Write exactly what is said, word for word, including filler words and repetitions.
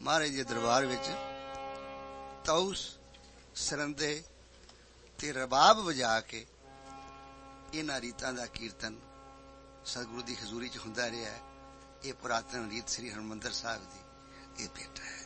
महाराज के दरबार विच तौस सरंदे ते रबाब वजा के इन्हां रीतां दा कीर्तन सतगुरु की हजूरी च हुंदा रहा है। ये पुरातन रीत श्री हरमंदर साहिब की ये भेट है।